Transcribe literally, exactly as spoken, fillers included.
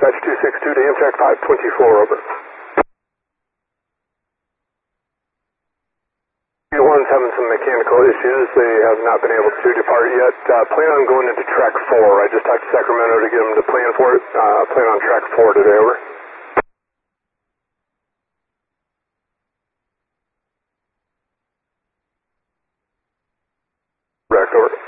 Dispatch two six two to Amtrak five twenty-four, over. One's having some mechanical issues. They have not been able to depart yet. Uh, plan on going into track four. I just talked to Sacramento to get them to plan for it. Uh, plan on track four today, over. Correct, over.